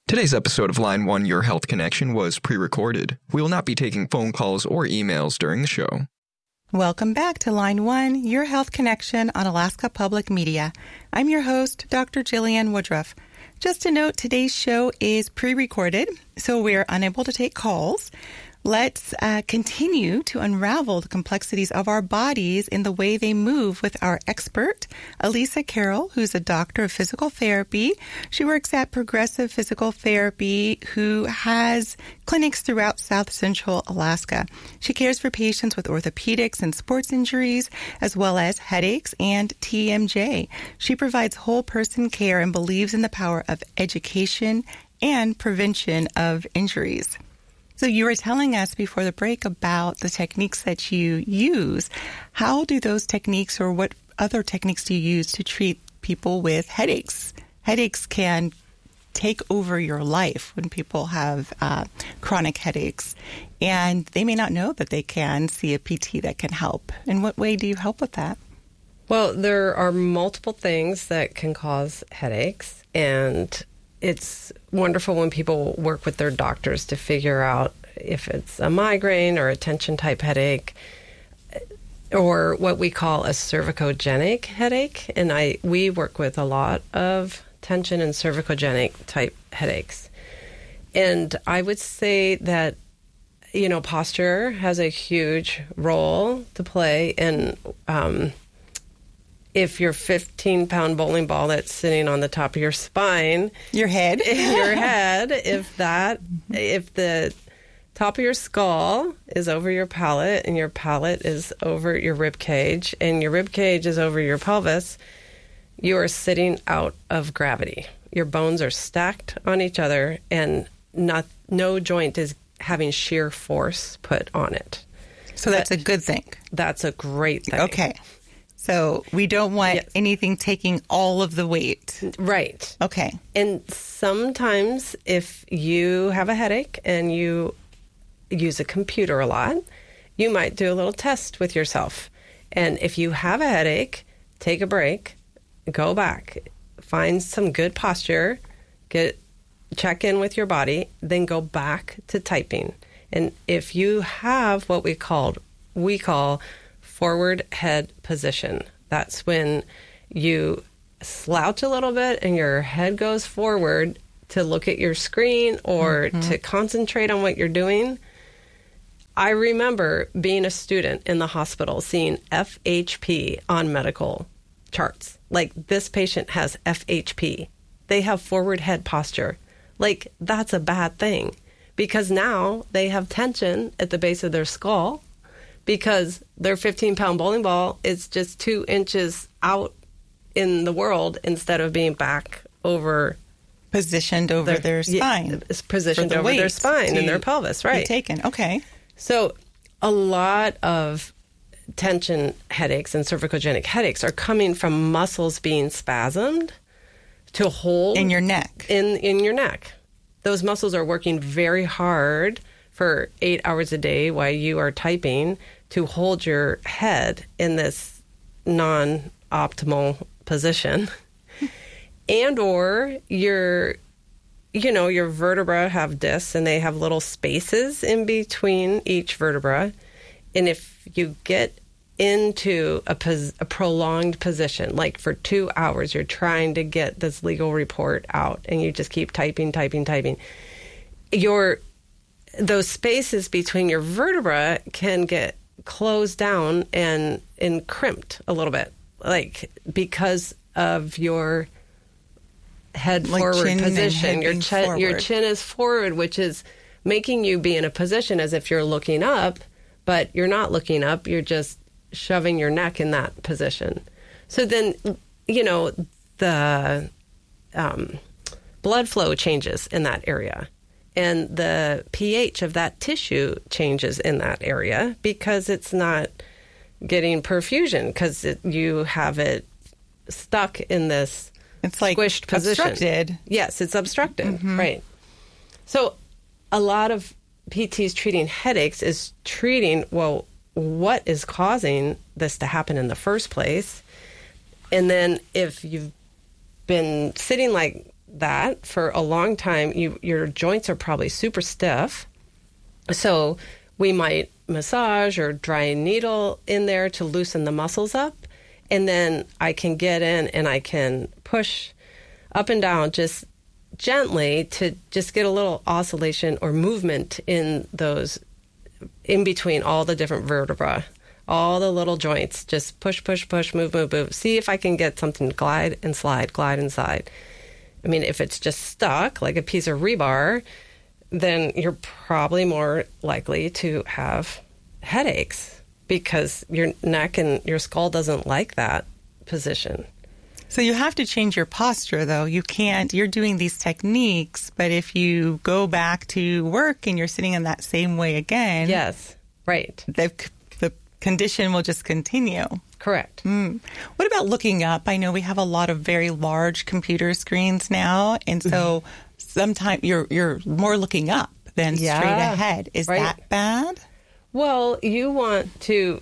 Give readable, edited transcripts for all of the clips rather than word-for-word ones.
Today's episode of Line 1 Your Health Connection was pre-recorded. We will not be taking phone calls or emails during the show. Welcome back to Line 1 Your Health Connection on Alaska Public Media. I'm your host, Dr. Jillian Woodruff. Just a note, today's show is pre-recorded, so we're unable to take calls. Let's continue to unravel the complexities of our bodies in the way they move with our expert, Elisa Carroll, who's a doctor of physical therapy. She works at Progressive Physical Therapy, who has clinics throughout South Central Alaska. She cares for patients with orthopedics and sports injuries, as well as headaches and TMJ. She provides whole person care and believes in the power of education and prevention of injuries. So you were telling us before the break about the techniques that you use. How do those techniques, or what other techniques do you use to treat people with headaches? Headaches can take over your life when people have chronic headaches, and they may not know that they can see a PT that can help. In what way do you help with that? Well, there are multiple things that can cause headaches, and it's wonderful when people work with their doctors to figure out if it's a migraine or a tension-type headache or what we call a cervicogenic headache. And we work with a lot of tension and cervicogenic-type headaches. And I would say that, posture has a huge role to play in if your 15-pound bowling ball that's sitting on the top of your spine, your head, if the top of your skull is over your palate and your palate is over your rib cage and your rib cage is over your pelvis, you are sitting out of gravity. Your bones are stacked on each other and no joint is having shear force put on it. So that's a good thing. That's a great thing. Okay. So we don't want anything taking all of the weight. Right. Okay. And sometimes if you have a headache and you use a computer a lot, you might do a little test with yourself. And if you have a headache, take a break, go back, find some good posture, check in with your body, then go back to typing. And if you have what we call forward head position. That's when you slouch a little bit and your head goes forward to look at your screen or to concentrate on what you're doing. I remember being a student in the hospital seeing FHP on medical charts. Like, this patient has FHP. They have forward head posture. Like, that's a bad thing because now they have tension at the base of their skull, because their 15-pound bowling ball is just 2 inches out in the world instead of being back over. Positioned over their spine. Positioned over their spine and their pelvis, right. Taken, okay. So a lot of tension headaches and cervicogenic headaches are coming from muscles being spasmed to hold. In your neck. In your neck. Those muscles are working very hard for 8 hours a day while you are typing to hold your head in this non-optimal position. And or your vertebra have discs and they have little spaces in between each vertebra. And if you get into a prolonged position, like for 2 hours, you're trying to get this legal report out and you just keep typing, those spaces between your vertebra can get closed down and crimped a little bit, like because of your head forward position. Your chin is forward, which is making you be in a position as if you're looking up, but you're not looking up. You're just shoving your neck in that position. So then, the blood flow changes in that area. And the pH of that tissue changes in that area because it's not getting perfusion because you have it stuck in this squished position. Obstructed. Yes, it's obstructed, right. So a lot of PTs treating headaches is treating, what is causing this to happen in the first place? And then if you've been sitting like that for a long time, your joints are probably super stiff. So we might massage or dry a needle in there to loosen the muscles up. And then I can get in and I can push up and down just gently to just get a little oscillation or movement in those, in between all the different vertebrae, all the little joints. Just push, push, push, move, move, move. See if I can get something to glide and slide, glide and slide. I mean, if it's just stuck like a piece of rebar, then you're probably more likely to have headaches because your neck and your skull doesn't like that position. So you have to change your posture, though. You can't, you're doing these techniques, but if you go back to work and you're sitting in that same way again. Yes, right. The condition will just continue. Correct. What about looking up? I know we have a lot of very large computer screens now, and so sometimes you're more looking up than straight ahead. Is that bad? Well, you want to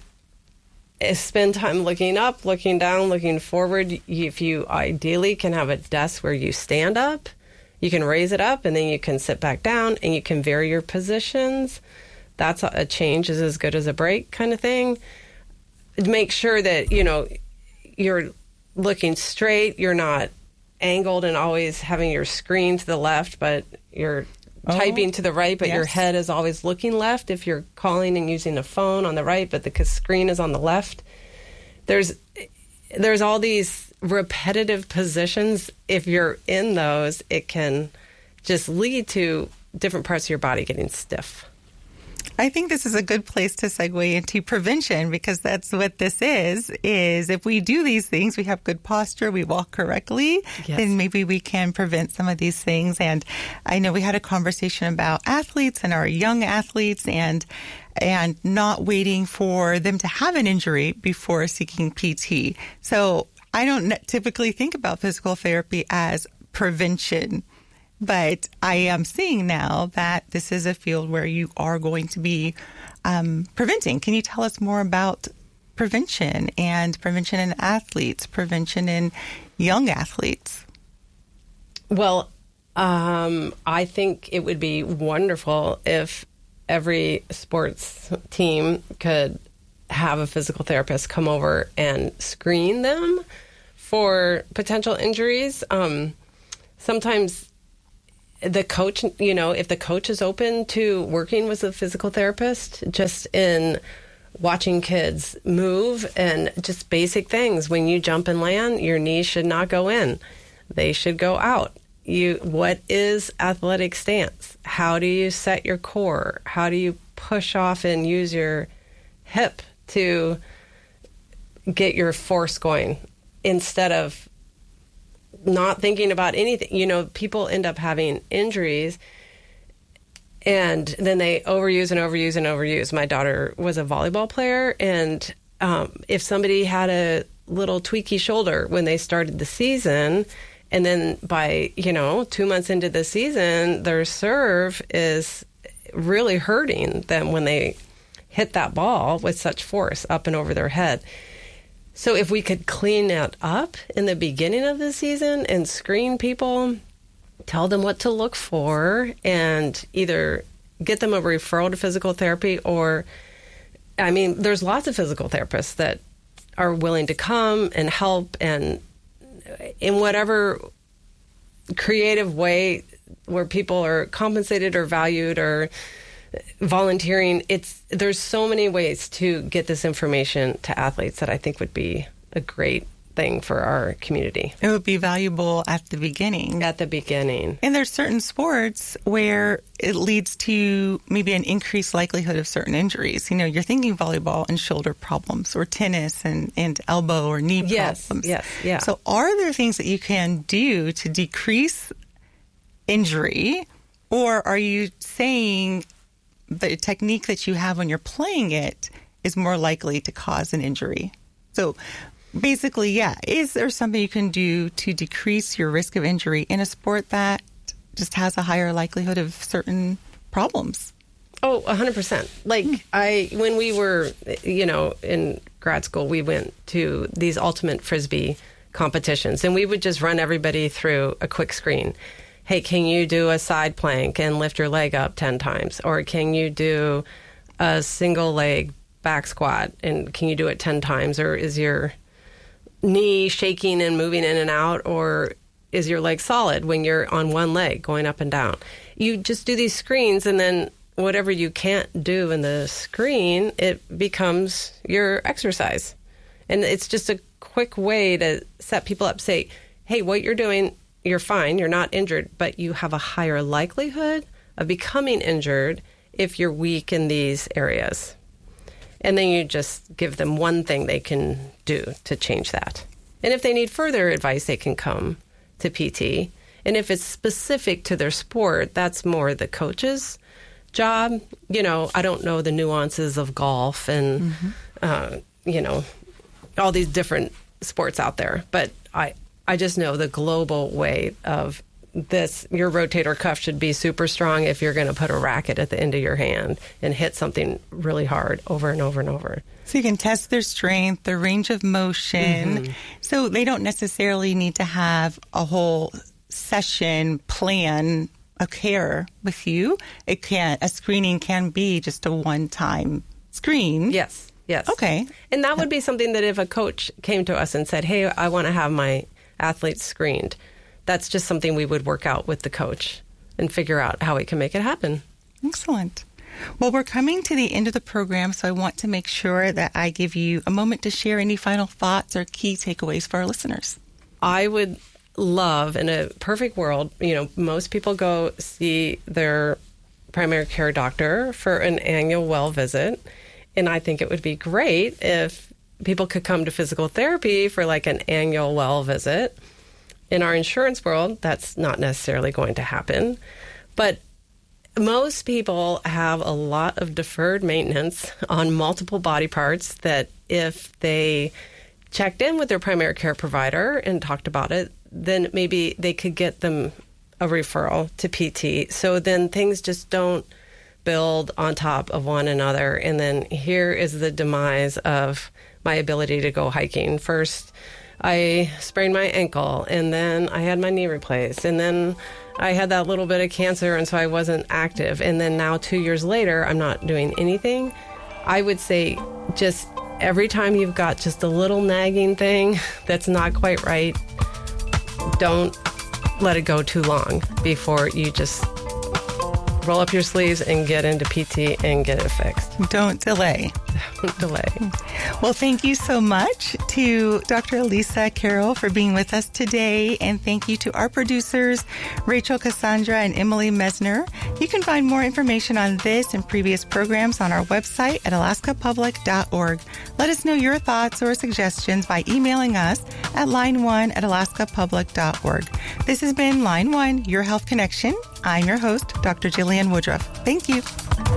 spend time looking up, looking down, looking forward. If you ideally can have a desk where you stand up, you can raise it up and then you can sit back down and you can vary your positions. That's a change is as good as a break kind of thing. Make sure that, you're looking straight, you're not angled and always having your screen to the left, but you're typing to the right, but your head is always looking left. If you're calling and using a phone on the right, but the screen is on the left, there's all these repetitive positions. If you're in those, it can just lead to different parts of your body getting stiff. I think this is a good place to segue into prevention, because that's what this is if we do these things, we have good posture, we walk correctly, then maybe we can prevent some of these things. And I know we had a conversation about athletes and our young athletes and not waiting for them to have an injury before seeking PT. So I don't typically think about physical therapy as prevention. But I am seeing now that this is a field where you are going to be preventing. Can you tell us more about prevention and prevention in athletes, prevention in young athletes? Well, I think it would be wonderful if every sports team could have a physical therapist come over and screen them for potential injuries. Sometimes the coach, if the coach is open to working with a physical therapist, just in watching kids move and just basic things. When you jump and land, your knees should not go in. They should go out. What is athletic stance? How do you set your core? How do you push off and use your hip to get your force going instead of not thinking about anything? People end up having injuries and then they overuse and overuse and overuse. My daughter was a volleyball player, and if somebody had a little tweaky shoulder when they started the season, and then by, 2 months into the season, their serve is really hurting them when they hit that ball with such force up and over their head. So if we could clean that up in the beginning of the season and screen people, tell them what to look for, and either get them a referral to physical therapy or, there's lots of physical therapists that are willing to come and help, and in whatever creative way where people are compensated or valued or volunteering. There's so many ways to get this information to athletes that I think would be a great thing for our community. It would be valuable at the beginning. And there's certain sports where it leads to maybe an increased likelihood of certain injuries. You're thinking volleyball and shoulder problems, or tennis and elbow or knee problems. Yes. So are there things that you can do to decrease injury, or are you saying the technique that you have when you're playing it is more likely to cause an injury? So basically, is there something you can do to decrease your risk of injury in a sport that just has a higher likelihood of certain problems? Oh, 100%. When we were, in grad school, we went to these ultimate Frisbee competitions. And we would just run everybody through a quick screen. Hey, can you do a side plank and lift your leg up 10 times? Or can you do a single leg back squat and can you do it 10 times? Or is your knee shaking and moving in and out? Or is your leg solid when you're on one leg going up and down? You just do these screens, and then whatever you can't do in the screen, it becomes your exercise. And it's just a quick way to set people up, say, hey, what you're doing, you're fine, you're not injured, but you have a higher likelihood of becoming injured if you're weak in these areas. And then you just give them one thing they can do to change that. And if they need further advice, they can come to PT. And if it's specific to their sport, that's more the coach's job. You know, I don't know the nuances of golf and, you know, all these different sports out there. But I just know the global way of this. Your rotator cuff should be super strong if you're going to put a racket at the end of your hand and hit something really hard over and over and over. So you can test their strength, their range of motion. So they don't necessarily need to have a whole session plan of care with you. A screening can be just a one-time screen. Yes. Okay. And that would be something that if a coach came to us and said, hey, I want to have my athletes screened, that's just something we would work out with the coach and figure out how we can make it happen. Excellent. Well, we're coming to the end of the program, so I want to make sure that I give you a moment to share any final thoughts or key takeaways for our listeners. I would love, in a perfect world, you know, most people go see their primary care doctor for an annual well visit. And I think it would be great if people could come to physical therapy for like an annual well visit. In our insurance world, that's not necessarily going to happen. But most people have a lot of deferred maintenance on multiple body parts that if they checked in with their primary care provider and talked about it, then maybe they could get them a referral to PT. So then things just don't build on top of one another. And then here is the demise of my ability to go hiking. First, I sprained my ankle, and then I had my knee replaced, and then I had that little bit of cancer, and so I wasn't active. And then now 2 years later, I'm not doing anything. I would say just every time you've got just a little nagging thing that's not quite right, don't let it go too long before you just roll up your sleeves and get into PT and get it fixed. Don't delay. Don't delay. Well, thank you so much to Dr. Elisa Carroll for being with us today. And thank you to our producers, Rachel Cassandra and Emily Mesner. You can find more information on this and previous programs on our website at alaskapublic.org. Let us know your thoughts or suggestions by emailing us at line1@alaskapublic.org. This has been Line 1, Your Health Connection. I'm your host, Dr. Jillian Woodruff. Thank you.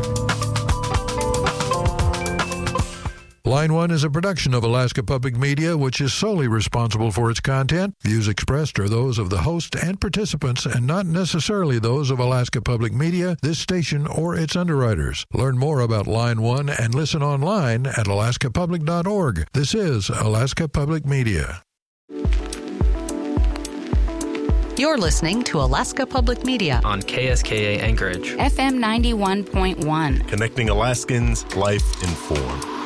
Line 1 is a production of Alaska Public Media, which is solely responsible for its content. Views expressed are those of the host and participants and not necessarily those of Alaska Public Media, this station, or its underwriters. Learn more about Line 1 and listen online at alaskapublic.org. This is Alaska Public Media. You're listening to Alaska Public Media on KSKA Anchorage, FM 91.1. Connecting Alaskans, life informed.